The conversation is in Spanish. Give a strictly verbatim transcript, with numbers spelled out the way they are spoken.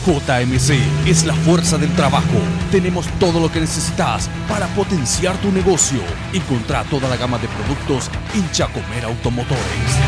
J M C es la fuerza del trabajo. Tenemos todo lo que necesitas para potenciar tu negocio. Encontrá toda la gama de productos en Chacomera Automotores.